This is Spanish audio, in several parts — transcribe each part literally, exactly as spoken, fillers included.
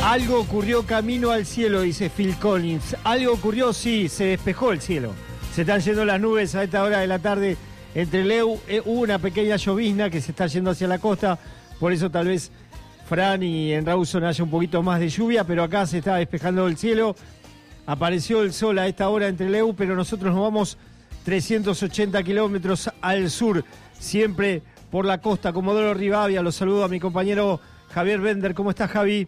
Algo ocurrió camino al cielo, dice Phil Collins. Algo ocurrió, sí, se despejó el cielo. Se están yendo las nubes a esta hora de la tarde entre Leu. Eh, hubo una pequeña llovizna que se está yendo hacia la costa, por eso tal vez Fran y en Rawson haya un poquito más de lluvia, pero acá se está despejando el cielo. Apareció el sol a esta hora entre Leu, pero nosotros nos vamos trescientos ochenta kilómetros al sur, siempre por la costa. Comodoro Rivadavia, los saludo a mi compañero Javier Bender. ¿Cómo estás, Javi?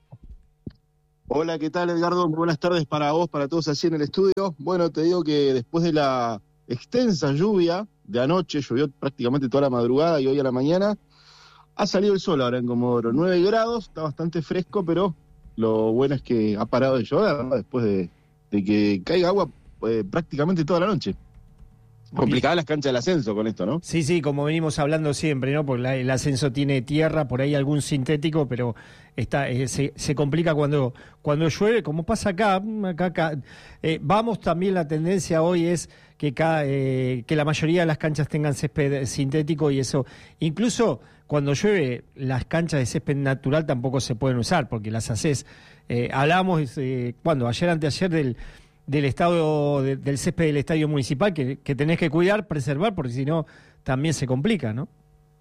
Hola, ¿qué tal, Edgardo? Muy buenas tardes para vos, para todos allí en el estudio. Bueno, te digo que después de la extensa lluvia de anoche, llovió prácticamente toda la madrugada y hoy a la mañana, ha salido el sol ahora en Comodoro. nueve grados, está bastante fresco, pero lo bueno es que ha parado de llover, ¿no? Después de, de que caiga agua eh, prácticamente toda la noche. Complicadas las canchas del ascenso con esto, ¿no? Sí, sí, como venimos hablando siempre, ¿no? Porque la, el ascenso tiene tierra, por ahí algún sintético, pero está eh, se, se complica cuando cuando llueve, como pasa acá. acá, acá eh, vamos también, la tendencia hoy es que, cada, eh, que la mayoría de las canchas tengan césped sintético y eso. Incluso cuando llueve, las canchas de césped natural tampoco se pueden usar, porque las haces. Eh, hablamos, eh, ¿cuándo? Ayer, anteayer del... del estado de, del césped del estadio municipal que, que tenés que cuidar, preservar, porque si no también se complica, ¿no?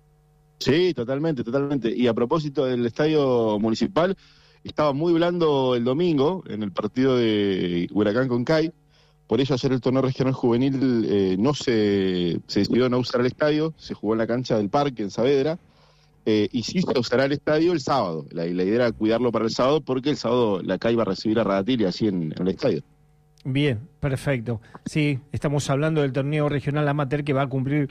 Sí, totalmente, totalmente. Y a propósito del estadio municipal, estaba muy blando el domingo en el partido de Huracán con C A I, por ello ayer el torneo regional juvenil eh, no se, se decidió no usar el estadio, se jugó en la cancha del parque en Saavedra, eh, y sí se usará el estadio el sábado. La, la idea era cuidarlo para el sábado porque el sábado la C A I va a recibir a Radatili así en, en el estadio. Bien, perfecto. Sí, estamos hablando del torneo regional amateur que va a cumplir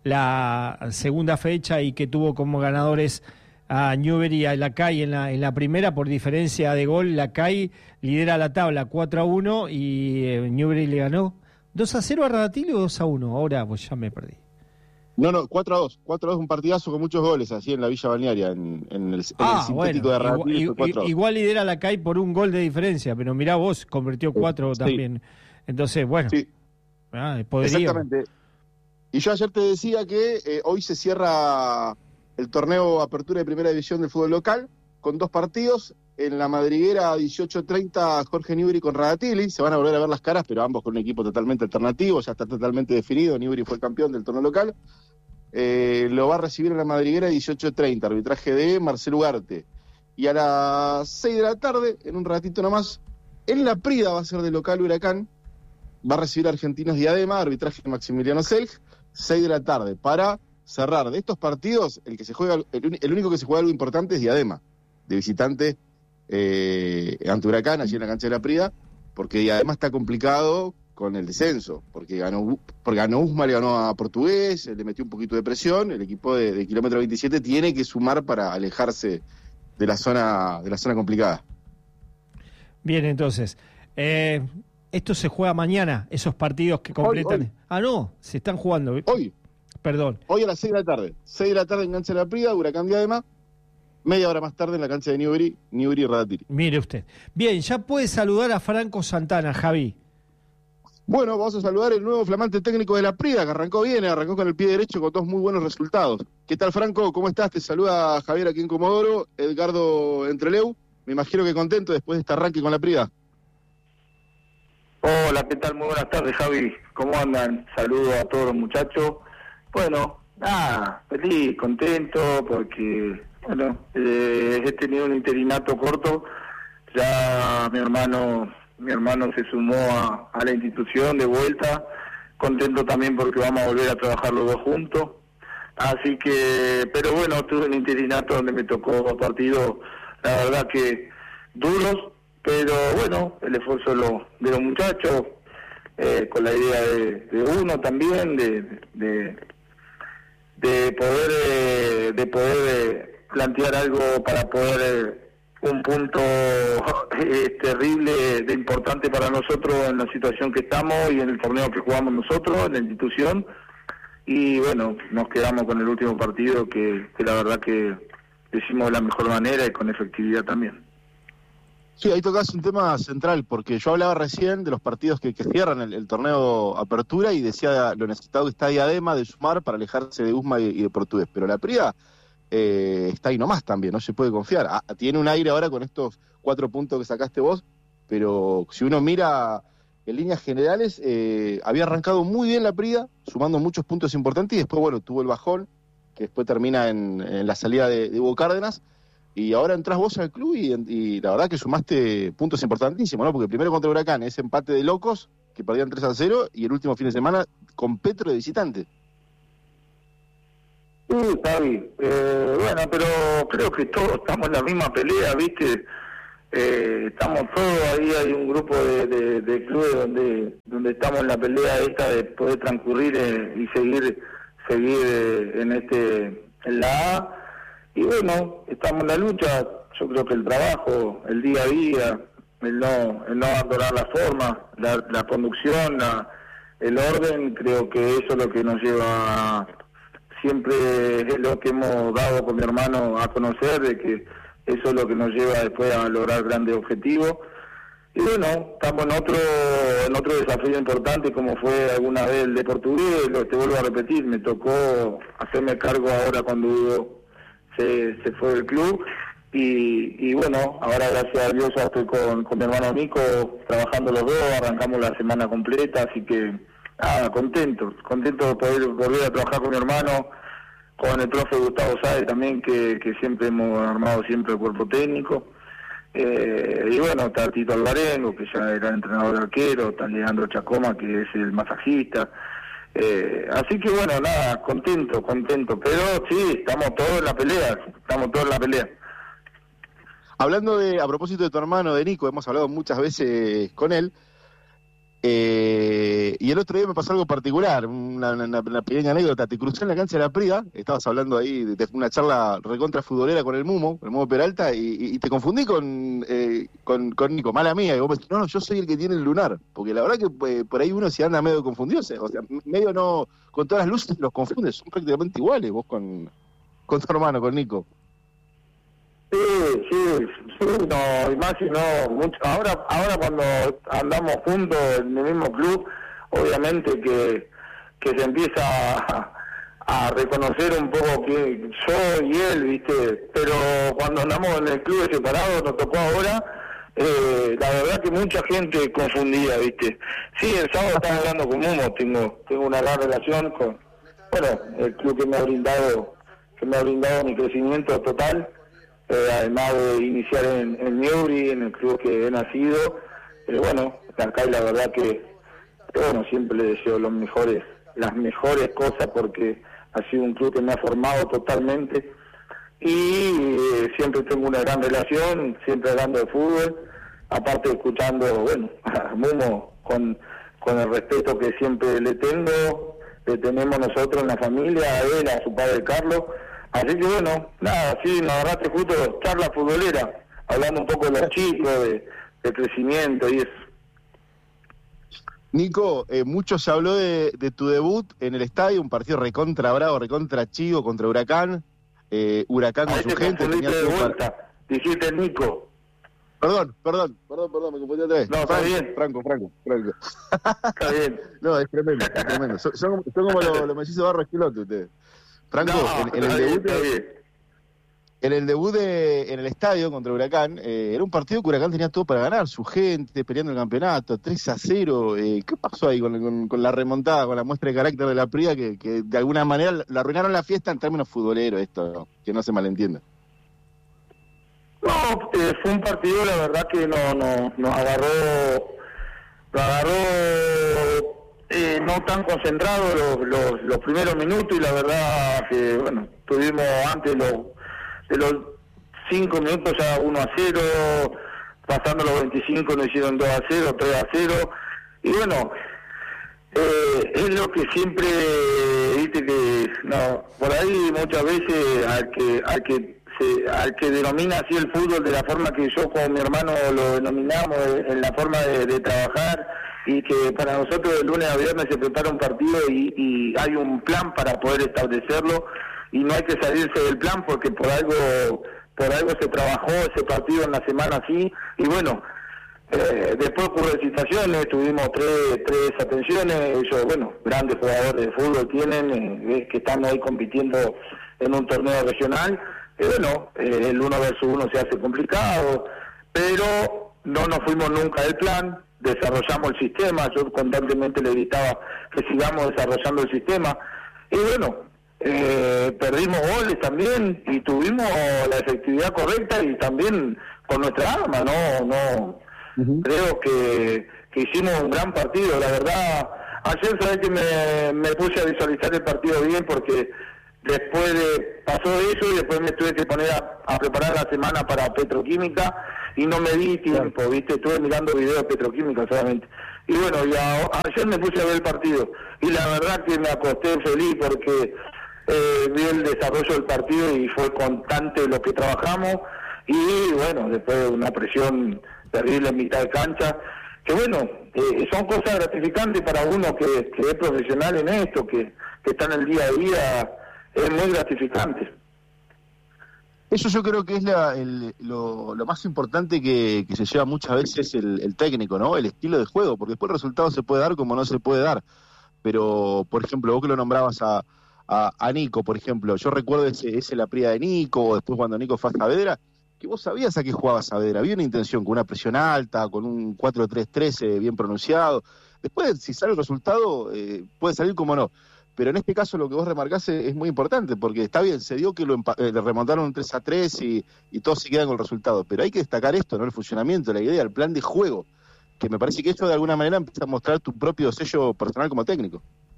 la segunda fecha y que tuvo como ganadores a Newbery y a la C A I en la, en la primera por diferencia de gol. La C A I lidera la tabla cuatro a uno y eh, Newbery le ganó dos a cero a Radatili o dos a uno. Ahora pues ya me perdí. No, no, cuatro a dos. cuatro a dos, un partidazo con muchos goles, así en la Villa Balnearia, en, en el, en ah, el sintético bueno, de Radatili. Igual, igual lidera la C A I por un gol de diferencia, pero mirá vos, convirtió cuatro sí. también. Entonces, bueno, sí. ah, podría. Exactamente. Y yo ayer te decía que eh, hoy se cierra el torneo Apertura de Primera División del fútbol local, con dos partidos. En la Madriguera, dieciocho treinta, Jorge Newbery con Radatili. Se van a volver a ver las caras, pero ambos con un equipo totalmente alternativo, ya está totalmente definido. Newbery fue el campeón del torneo local. Eh, lo va a recibir en la Madriguera dieciocho treinta, arbitraje de Marcelo Ugarte. Y a las seis de la tarde, en un ratito nomás, en la Prida va a ser de local Huracán, va a recibir a Argentinos Diadema, arbitraje de Maximiliano Selg, seis de la tarde. Para cerrar de estos partidos, el que se juega, el, el único que se juega algo importante es Diadema, de visitante eh, ante Huracán, allí en la cancha de la Prida, porque Diadema está complicado con el descenso, porque ganó porque ganó Usma, le ganó a Portugués, le metió un poquito de presión, el equipo de, de kilómetro veintisiete tiene que sumar para alejarse de la zona de la zona complicada. Bien, entonces, eh, esto se juega mañana, esos partidos que completan. Hoy, hoy. Ah, no, se están jugando. Hoy. Perdón. Hoy a las seis de la tarde. seis de la tarde en cancha de la Prida, Huracán Diadema. Media hora más tarde en la cancha de Newbery, Newbery Radatili. Mire usted. Bien, ya puede saludar a Franco Santana, Javi. Bueno, vamos a saludar el nuevo flamante técnico de la Prida, que arrancó bien, arrancó con el pie derecho con dos muy buenos resultados. ¿Qué tal, Franco? ¿Cómo estás? Te saluda Javier aquí en Comodoro, Edgardo Entreleu. Me imagino que contento después de este arranque con la Prida. Hola, ¿qué tal? Muy buenas tardes, Javi. ¿Cómo andan? Saludos a todos los muchachos. Bueno, nada, feliz, contento, porque, bueno, eh, he tenido un interinato corto. Ya mi hermano... Mi hermano se sumó a, a la institución de vuelta, contento también porque vamos a volver a trabajar los dos juntos. Así que, pero bueno, tuve un interinato donde me tocó partidos, la verdad que duros, pero bueno, el esfuerzo de los, de los muchachos, eh, con la idea de, de uno también, de, de, de poder, eh, de poder eh, plantear algo para poder... Eh, un punto eh, terrible, de importante para nosotros en la situación que estamos y en el torneo que jugamos nosotros, en la institución, y bueno, nos quedamos con el último partido que, que la verdad que lo hicimos de la mejor manera y con efectividad también. Sí, ahí tocás un tema central, porque yo hablaba recién de los partidos que, que cierran el, el torneo Apertura y decía lo necesitado que está Diadema de sumar para alejarse de Usma y, y de Portugués, pero la Prida eh, está ahí nomás también, no se puede confiar. Ah, tiene un aire ahora con estos cuatro puntos que sacaste vos, pero si uno mira en líneas generales, eh, había arrancado muy bien la Prida, sumando muchos puntos importantes, y después, bueno, tuvo el bajón, que después termina en, en la salida de, de Hugo Cárdenas, y ahora entras vos al club y, y la verdad que sumaste puntos importantísimos, ¿no? Porque primero contra Huracán, ese empate de locos, que perdían tres a cero, y el último fin de semana con Petro de visitante. Sí, Javi, eh, bueno, pero creo que todos estamos en la misma pelea, ¿viste? Eh, estamos todos ahí, hay un grupo de, de, de clubes donde donde estamos en la pelea esta de poder transcurrir eh, y seguir seguir eh, en este en la A, y bueno, estamos en la lucha. Yo creo que el trabajo, el día a día, el no el no abandonar la forma, la, la conducción, la, el orden, creo que eso es lo que nos lleva, siempre es lo que hemos dado con mi hermano a conocer, de que eso es lo que nos lleva después a lograr grandes objetivos. Y bueno, estamos en otro en otro desafío importante, como fue alguna vez el de Portugués. Lo te vuelvo a repetir, me tocó hacerme cargo ahora cuando Hugo se, se fue del club. Y, y bueno, ahora gracias a Dios ya estoy con, con mi hermano Nico trabajando los dos, arrancamos la semana completa, así que nada, contento, contento de poder volver a trabajar con mi hermano, con el profe Gustavo Sáez también, que, que siempre hemos armado siempre el cuerpo técnico. Eh, y bueno, está Tito Alvarengo, que ya era entrenador de arquero, está Leandro Chacoma, que es el masajista. Eh, así que bueno, nada, contento, contento. Pero sí, estamos todos en la pelea, estamos todos en la pelea. Hablando de, a propósito de tu hermano, de Nico, hemos hablado muchas veces con él, Eh, y el otro día me pasó algo particular, una, una, una pequeña anécdota. Te crucé en la cancha de la Prida, estabas hablando ahí de, de una charla recontra futbolera con el Mumo, el Mumo Peralta, y, y, y te confundí con, eh, con, con Nico, mala mía, y vos me decís, no, no, yo soy el que tiene el lunar, porque la verdad que eh, por ahí uno se anda medio confundido, o sea, medio no, con todas las luces los confundes, son prácticamente iguales vos con, con tu hermano, con Nico. Sí, sí, sí, no, y más si no, mucho, ahora, ahora cuando andamos juntos en el mismo club, obviamente que, que se empieza a, a reconocer un poco que yo y él, viste, pero cuando andamos en el club separado, nos tocó ahora, eh, la verdad que mucha gente confundida, viste. Sí, el sábado estaba hablando con Mumo, tengo, tengo una gran relación con, bueno, el club que me ha brindado, que me ha brindado mi crecimiento total. Eh, además de iniciar en, en Newbery, en el club que he nacido, pero bueno, acá la verdad que, que bueno, siempre le deseo los mejores, las mejores cosas, porque ha sido un club que me ha formado totalmente, y eh, siempre tengo una gran relación, siempre hablando de fútbol, aparte escuchando, bueno, a Mumo con, con el respeto que siempre le tengo, le tenemos nosotros en la familia, a él, a su padre Carlos. Así que bueno, nada, sí, nos agarraste justo charla futbolera, hablando un poco de los chicos, de, de crecimiento y eso. Nico, eh, mucho se habló de, de tu debut en el estadio, un partido recontra bravo, recontra chivo contra Huracán, eh, Huracán con su gente. Tenía de vuelta, par... dijiste Nico. Perdón, perdón, perdón, perdón, me confundí otra vez. No, está Franco, bien. Franco, Franco, Franco. Está bien. No, es tremendo, es tremendo. Son, son, son como los lo mellizos Barro Esquilote ustedes. Franco, no, en, en, el bien, debut de, en el debut de, en el estadio contra Huracán, eh, era un partido que Huracán tenía todo para ganar, su gente peleando el campeonato, tres a cero. Eh, ¿Qué pasó ahí con, con, con la remontada, con la muestra de carácter de la Prida, que, que de alguna manera la arruinaron la fiesta en términos futboleros, esto, ¿no? Que no se malentienda? No, eh, fue un partido, la verdad que no, no, nos agarró, nos agarró Eh, no tan concentrado los, los, los primeros minutos, y la verdad que, bueno, tuvimos antes los, de los cinco minutos ya uno a cero, pasando los veinticinco nos hicieron dos a cero, tres a cero, y bueno, eh, es lo que siempre, viste que, no, por ahí muchas veces al que, al que se, al que denomina así el fútbol de la forma que yo con mi hermano lo denominamos, en la forma de, de trabajar, y que para nosotros de lunes a viernes se prepara un partido y, y hay un plan para poder establecerlo, y no hay que salirse del plan porque por algo por algo se trabajó ese partido en la semana así, y bueno, eh, después ocurren situaciones, tuvimos tres tres atenciones, ellos, bueno, grandes jugadores de fútbol tienen, eh, que están ahí compitiendo en un torneo regional. Y bueno, eh, el uno versus uno se hace complicado, pero no nos fuimos nunca del plan, desarrollamos el sistema, yo constantemente le gritaba que sigamos desarrollando el sistema, y bueno, eh, perdimos goles también, y tuvimos la efectividad correcta, y también con nuestra arma, no, no, uh-huh. creo que, que hicimos un gran partido, la verdad. Ayer sabés que me, me puse a visualizar el partido bien, porque después de pasó eso y después me tuve que poner a, a preparar la semana para Petroquímica y no me di tiempo, claro. ¿viste? Estuve mirando videos de Petroquímica solamente. Y bueno, y a, ayer me puse a ver el partido y la verdad que me acosté feliz porque eh, vi el desarrollo del partido y fue constante lo que trabajamos, y bueno, después de una presión terrible en mitad de cancha, que bueno, eh, son cosas gratificantes para uno que, que es profesional en esto, que, que está en el día a día. Es muy gratificante. Eso yo creo que es la, el, lo, lo más importante que, que se lleva muchas veces el, el técnico, ¿no? El estilo de juego, porque después el resultado se puede dar como no se puede dar. Pero, por ejemplo, vos que lo nombrabas a, a, a Nico, por ejemplo, yo recuerdo ese, ese la pría de Nico, o después cuando Nico fue a Saavedra, que vos sabías a qué jugaba Saavedra. Había una intención con una presión alta, con un cuatro tres tres eh, bien pronunciado. Después, si sale el resultado, eh, puede salir como no. Pero en este caso lo que vos remarcás es, es muy importante, porque está bien, se dio que lo empa- eh, le remontaron un tres a tres y, y todos se quedan con el resultado, pero hay que destacar esto, ¿no? El funcionamiento, la idea, el plan de juego, que me parece que eso de alguna manera empieza a mostrar tu propio sello personal como técnico.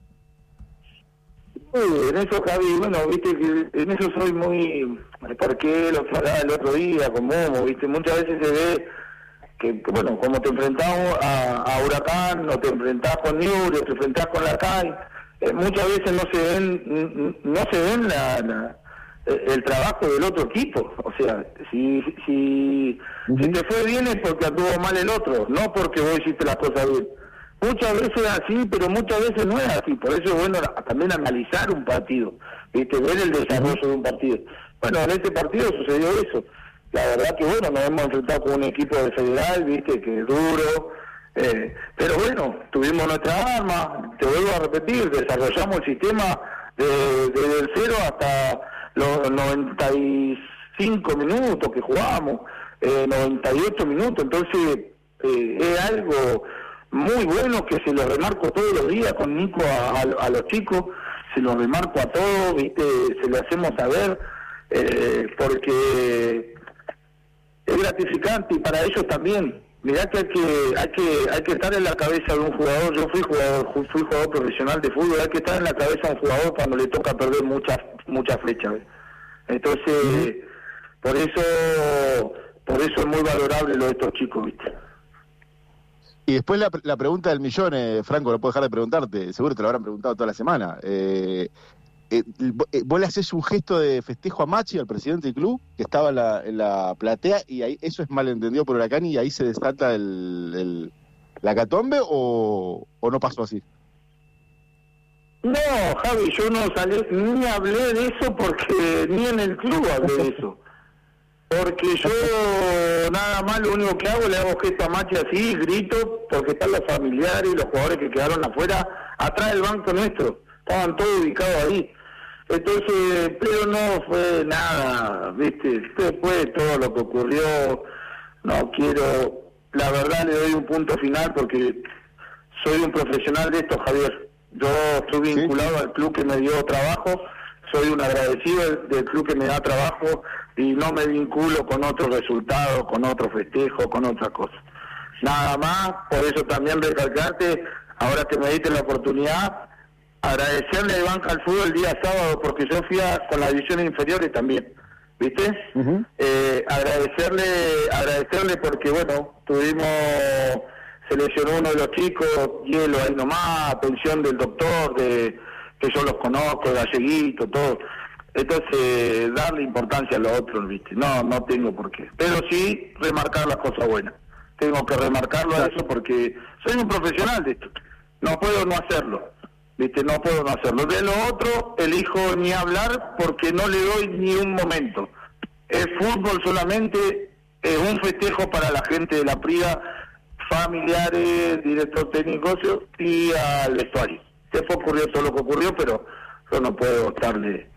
Sí, en eso, Javi, bueno, viste que en eso soy muy, porque lo hablaba el otro día con Momo, viste, muchas veces se ve que, que bueno, como te enfrentamos a, a Huracán, o te enfrentás con Newell's, o te enfrentás con la C A I, Eh, muchas veces no se ven no se ven la, la, el trabajo del otro equipo, o sea, si si, uh-huh. si te fue bien es porque actuó mal el otro, no porque vos hiciste las cosas bien. Muchas veces es así, pero muchas veces no es así, por eso es bueno también analizar un partido, ¿viste? Ver el desarrollo uh-huh. de un partido. Bueno, en este partido sucedió eso, la verdad que bueno, nos hemos enfrentado con un equipo de Federal, ¿viste? Que es duro. Eh, pero bueno, tuvimos nuestra arma, te vuelvo a repetir, desarrollamos el sistema desde de, el cero hasta los noventa y cinco minutos que jugamos, eh, noventa y ocho minutos, entonces eh, es algo muy bueno que se lo remarco todos los días con Nico a, a, a los chicos, se lo remarco a todos, ¿viste? Se lo hacemos saber, eh, porque es gratificante y para ellos también. Mirá que hay que hay que hay que estar en la cabeza de un jugador. Yo fui jugador fui jugador profesional de fútbol. Hay que estar en la cabeza de un jugador cuando le toca perder muchas muchas flechas. Entonces, uh-huh. por eso por eso es muy valorable lo de estos chicos, ¿viste? Y después la, la pregunta del millón, eh, Franco, no puedo dejar de preguntarte. Seguro te lo habrán preguntado toda la semana. Eh, Eh, vos le haces un gesto de festejo a Machi, al presidente del club, que estaba en la, en la platea, y ahí eso es malentendido por Huracán y ahí se desata el, el, la catombe, o, o no pasó así. No, Javi, yo no salí, ni hablé de eso porque ni en el club hablé de eso. Porque yo nada más lo único que hago, le hago gesto a Machi así, grito, porque están los familiares y los jugadores que quedaron afuera, atrás del banco nuestro. Estaban todos ubicados ahí. Entonces, pero no fue nada, ¿viste? Después de todo lo que ocurrió, no quiero, la verdad le doy un punto final porque soy un profesional de esto, Javier. Yo estoy vinculado ¿Sí? al club que me dio trabajo, soy un agradecido del, del club que me da trabajo y no me vinculo con otros resultados, con otro festejo, con otras cosas. Nada más, por eso también recalcarte, ahora que me diste la oportunidad, agradecerle a Banca al Fútbol el día sábado, porque yo fui a, con las divisiones inferiores también, ¿viste? Uh-huh. Eh, agradecerle, agradecerle porque, bueno, tuvimos, se lesionó uno de los chicos, hielo ahí nomás, atención del doctor, de que yo los conozco, Galleguito, todo. Entonces, darle importancia a los otros, ¿viste? No, no tengo por qué. Pero sí, remarcar las cosas buenas. Tengo que remarcarlo a eso porque soy un profesional de esto. No puedo no hacerlo. ¿Viste? No puedo no hacerlo. De lo otro, elijo ni hablar porque no le doy ni un momento. El fútbol solamente es un festejo para la gente de la Priga, familiares, director técnico y al vestuario. Después ocurrió todo lo que ocurrió, pero yo no puedo estarle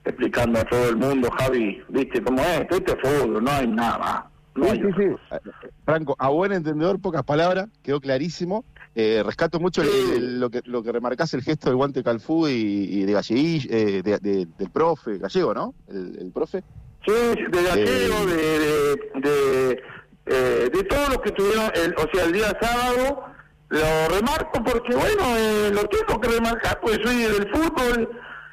explicando a todo el mundo, Javi, viste cómo es, esto es fútbol, no hay nada más. No sí, hay sí, sí. Franco, a buen entendedor, pocas palabras, quedó clarísimo. Eh, rescato mucho el, el, el, lo que lo que remarcás, el gesto del guante Calfú y, y de Galleguí, eh, de, de, del profe, Gallego, ¿no? El, el profe. Sí, de Gallego, eh, de, de, de, eh, de todos los que tuvieron, el, o sea, el día sábado, lo remarco porque, bueno, eh, lo tengo que remarcar, pues soy del fútbol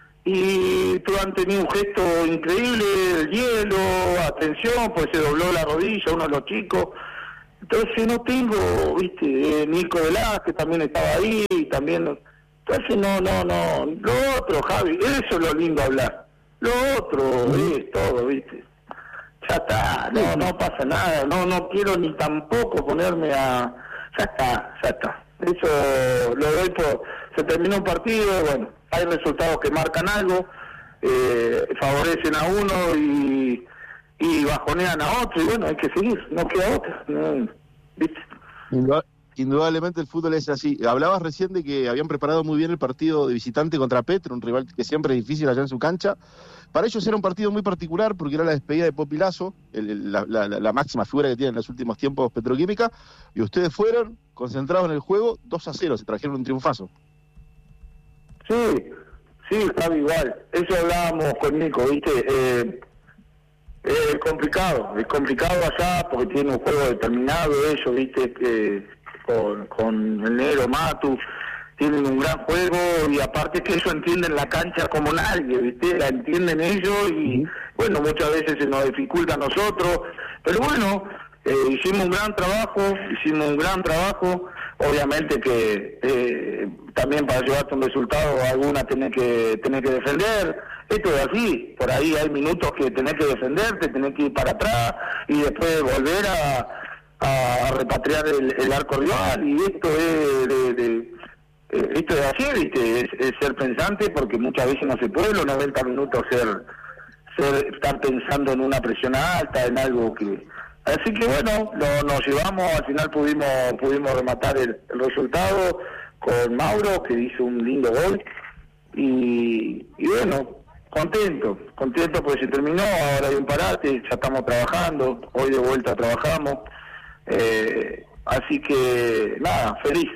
y todos han tenido un gesto increíble, el hielo, atención, pues se dobló la rodilla uno de los chicos. Entonces no tengo, viste, eh, Nico Velázquez también estaba ahí, también, entonces no, no, no, lo otro, Javi, eso es lo lindo hablar, lo otro es todo, viste, ya está, no, no pasa nada, no, no quiero ni tampoco ponerme a, ya está, ya está, eso lo doy por, se terminó un partido, bueno, hay resultados que marcan algo, eh, favorecen a uno y y bajonean a otro, y bueno, hay que seguir, no queda otra, no, ¿viste? Indudablemente el fútbol es así. Hablabas recién de que habían preparado muy bien el partido de visitante contra Petro, un rival que siempre es difícil allá en su cancha. Para ellos era un partido muy particular porque era la despedida de Popi Lazo, el, el, la, la, la máxima figura que tiene en los últimos tiempos Petroquímica, y ustedes fueron concentrados en el juego, dos a cero, se trajeron un triunfazo. Sí, sí, Javi, igual. Eso hablábamos con Nico, ¿viste? Eh, Es complicado, es complicado allá porque tiene un juego determinado ellos, viste, eh, con, con el negro Matu, tienen un gran juego y aparte que ellos entienden la cancha como nadie, viste, la entienden ellos y bueno, muchas veces se nos dificulta a nosotros, pero bueno, eh, hicimos un gran trabajo, hicimos un gran trabajo, obviamente que eh, también para llevarte un resultado alguna tenés que, tenés que defender. Esto es así, por ahí hay minutos que tenés que defenderte, tenés que ir para atrás y después volver a, a, a repatriar el, el arco rival y esto es de, de, eh, esto es así, ¿viste? Es, es ser pensante porque muchas veces no se puede los noventa minutos ser, ser estar pensando en una presión alta, en algo que... Así que bueno, lo, nos llevamos, al final pudimos pudimos rematar el, el resultado con Mauro, que hizo un lindo gol y, y bueno... Contento, contento porque se terminó, ahora hay un parate, ya estamos trabajando, hoy de vuelta trabajamos, eh, así que nada, feliz.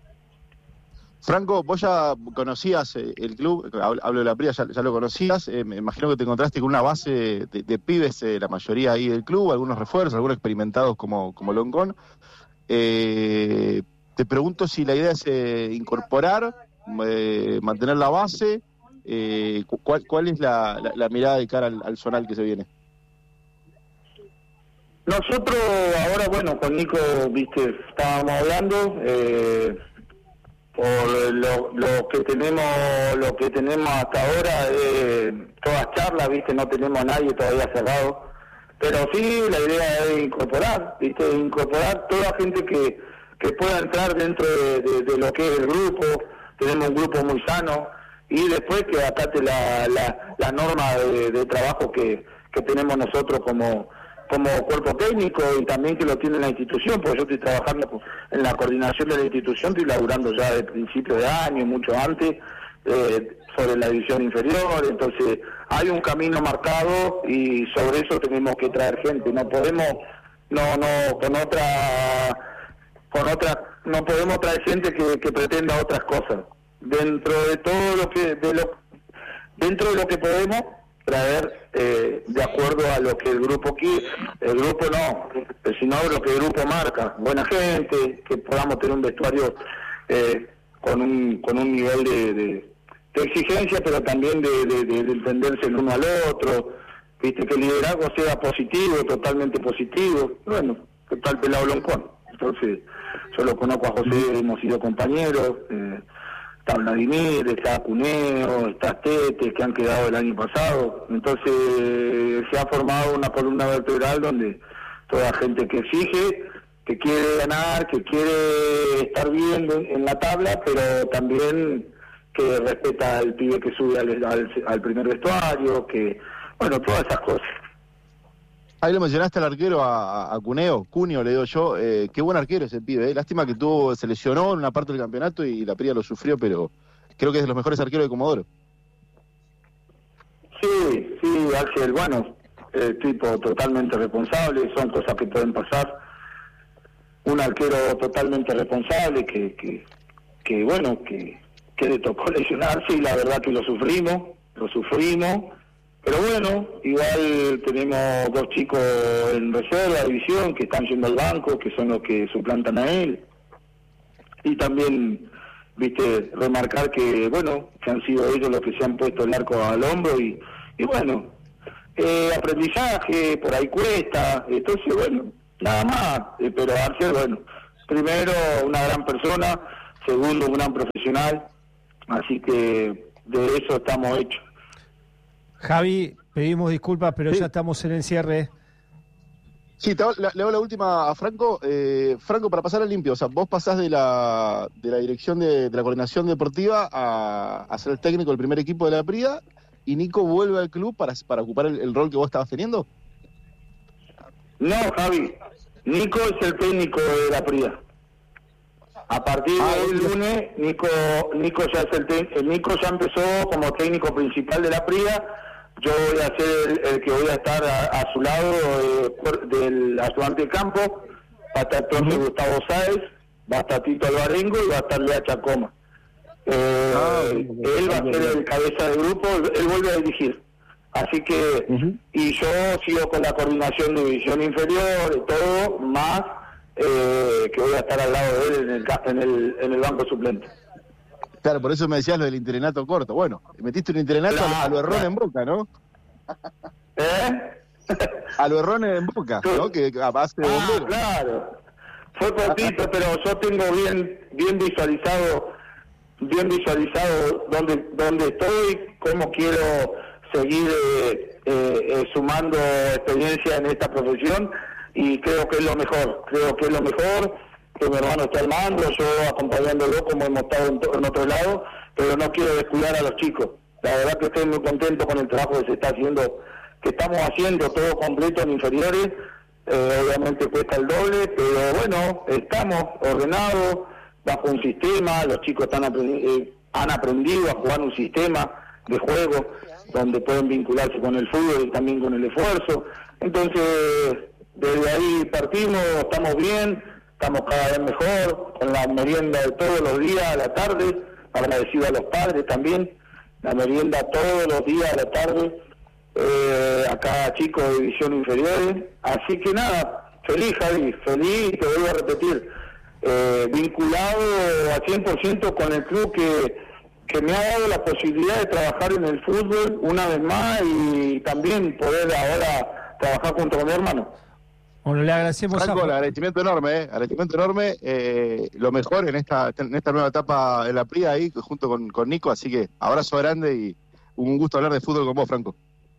Franco, vos ya conocías eh, el club, hablo de la Pría, ya, ya lo conocías, eh, me imagino que te encontraste con una base de, de pibes, eh, la mayoría ahí del club, algunos refuerzos, algunos experimentados como, como Loncón. Eh, te pregunto si la idea es eh, incorporar, eh, mantener la base. Eh, ¿cuál, ¿Cuál es la, la, la mirada de cara al, al zonal que se viene? Nosotros ahora, bueno, con Nico, viste, estábamos hablando, eh, por lo, lo que tenemos lo que tenemos hasta ahora, eh, todas charlas, viste, no tenemos a nadie todavía cerrado, pero sí, la idea es incorporar, viste, incorporar toda gente que, que pueda entrar dentro de, de, de lo que es el grupo, tenemos un grupo muy sano, y después que acate la, la, la norma de, de trabajo que, que tenemos nosotros como, como cuerpo técnico y también que lo tiene la institución, porque yo estoy trabajando en la coordinación de la institución, estoy laburando ya de principio de año, mucho antes, eh, sobre la división inferior, entonces hay un camino marcado y sobre eso tenemos que traer gente, no podemos, no, no, con otra, con otra, no podemos traer gente que, que pretenda otras cosas. Dentro de todo lo que de lo dentro de lo que podemos traer eh, de acuerdo a lo que el grupo quiere, el grupo no, sino lo que el grupo marca, buena gente, que podamos tener un vestuario eh, con un con un nivel de, de, de exigencia, pero también de, de, de, de entenderse el uno al otro, viste, que el liderazgo sea positivo, totalmente positivo. Bueno, que tal pelado Loncón, entonces yo lo conozco a José, hemos sido compañeros. eh, Está Vladimir, está Cuneo, está Tete, que han quedado el año pasado. Entonces se ha formado una columna vertebral donde toda gente que exige, que quiere ganar, que quiere estar bien en la tabla, pero también que respeta al pibe que sube al, al, al primer vestuario, que, bueno, todas esas cosas. Ahí lo mencionaste al arquero, a, a Cuneo, Cuneo le digo yo, eh, qué buen arquero ese pibe, eh. Lástima que tuvo, se lesionó en una parte del campeonato y la Pría lo sufrió, pero creo que es de los mejores arqueros de Comodoro. Sí, sí, Axel, bueno, eh, tipo totalmente responsable, son cosas que pueden pasar. Un arquero totalmente responsable que, que, que bueno, que, que le tocó lesionarse y la verdad que lo sufrimos, lo sufrimos. Pero bueno, igual tenemos dos chicos en reserva, división, que están yendo al banco, que son los que suplantan a él. Y también, viste, remarcar que, bueno, que han sido ellos los que se han puesto el arco al hombro y, y bueno, eh, aprendizaje, por ahí cuesta, entonces, bueno, nada más. Eh, pero Axel, bueno, primero, una gran persona, segundo, un gran profesional, así que de eso estamos hechos. Javi, pedimos disculpas, pero sí. ya estamos en el cierre. Sí, te hago, le, le hago la última a Franco. Eh, Franco, para pasar al limpio, o sea, vos pasás de la, de la dirección de, de la coordinación deportiva a, a ser el técnico del primer equipo de la Prida, y Nico vuelve al club para, para ocupar el, el rol que vos estabas teniendo. No, Javi, Nico es el técnico de la Prida. A partir ah, del lunes, Nico, Nico ya es el, te, el Nico ya empezó como técnico principal de la Prida. Yo voy a ser el, el que voy a estar a, a su lado eh, por, del ayudante de campo. Va a estar entonces uh-huh. Gustavo Sáez, va a estar Tito Alvarengo y va a estar Lea Chacoma. Eh, ah, él va a ser el cabeza del grupo, él vuelve a dirigir. Así que, uh-huh. y yo sigo con la coordinación de división inferior y todo, más eh, que voy a estar al lado de él en el, en el, en el banco suplente. Claro, por eso me decías lo del interinato corto. Bueno, metiste un interinato claro, a lo errón claro. en Boca, ¿no? ¿Eh? A lo errón en Boca, ¿no? Que a base de ah, bombero. Claro. Fue poquito, pero yo tengo bien bien visualizado bien visualizado dónde dónde estoy, cómo quiero seguir eh, eh, sumando experiencia en esta profesión, y creo que es lo mejor, creo que es lo mejor. Que mi hermano está al mando, yo acompañándolo como hemos estado en, to- en otro lado, pero no quiero descuidar a los chicos. La verdad que estoy muy contento con el trabajo que se está haciendo, que estamos haciendo todo completo en inferiores. Eh, obviamente cuesta el doble, pero bueno, estamos ordenados, bajo un sistema, los chicos están aprendi- eh, han aprendido a jugar un sistema de juego donde pueden vincularse con el fútbol y también con el esfuerzo. Entonces, desde ahí partimos, estamos bien. Estamos cada vez mejor, con la merienda de todos los días a la tarde, agradecido a los padres también, la merienda todos los días a la tarde, eh, a cada chico de división inferiores. Así que nada, feliz Javi, feliz, te vuelvo a repetir, eh, vinculado al cien por ciento con el club que, que me ha dado la posibilidad de trabajar en el fútbol una vez más y también poder ahora trabajar junto con mi hermano. Bueno, le agradecemos Franco, a... el agradecimiento enorme, ¿eh? agradecimiento enorme, eh, lo mejor en esta en esta nueva etapa de la Prida ahí, junto con, con Nico, así que abrazo grande y un gusto hablar de fútbol con vos, Franco.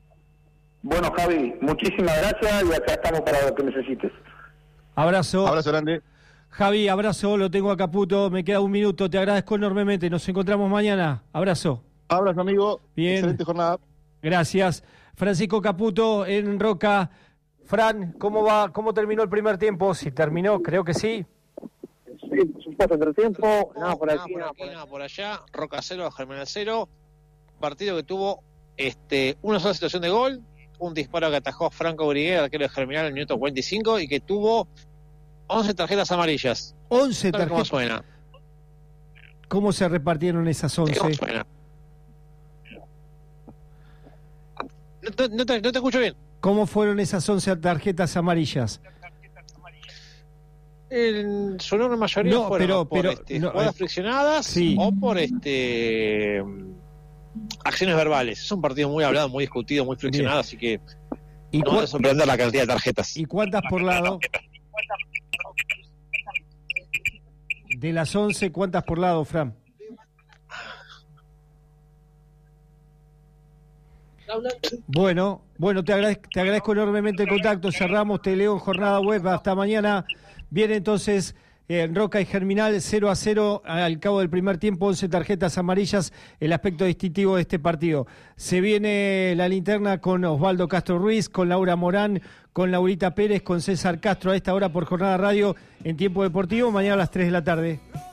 Bueno, Javi, muchísimas gracias y acá estamos para lo que necesites. Abrazo. Abrazo grande. Javi, abrazo, lo tengo a Caputo, me queda un minuto, te agradezco enormemente, nos encontramos mañana. Abrazo. Abrazo, amigo. Bien. Excelente jornada. Gracias. Francisco Caputo en Roca. Fran, ¿cómo va? ¿Cómo terminó el primer tiempo? Si terminó, creo que sí. Sí, supuesto otro tiempo, nada por aquí, nada nada por, por, aquí, nada por allá, Roca cero, Germinal cero, partido que tuvo este una sola situación de gol, un disparo que atajó Franco Briguer, arquero de Germinal en el minuto cuarenta y cinco, y que tuvo once tarjetas amarillas. once tarjetas. ¿Cómo suena? ¿Cómo se repartieron esas once? ¿Cómo suena? No te, no, te, no te escucho bien. ¿Cómo fueron esas once tarjetas amarillas? En su enorme mayoría no, fueron pero, por pero, este, no, jugadas eh, friccionadas sí. o por este acciones verbales. Es un partido muy hablado, muy discutido, muy friccionado, bien. Así que ¿Y no debe sorprender la cantidad de tarjetas. ¿Y cuántas por lado? De las once, ¿cuántas por lado, Fran? Bueno, bueno, te agradezco, te agradezco enormemente el contacto. Cerramos, te leo en jornada web. Hasta mañana. Viene entonces eh, Roca y Germinal cero a cero al cabo del primer tiempo, once tarjetas amarillas, el aspecto distintivo de este partido. Se viene la linterna con Osvaldo Castro Ruiz, con Laura Morán, con Laurita Pérez, con César Castro a esta hora por Jornada Radio en Tiempo Deportivo. Mañana a las tres de la tarde.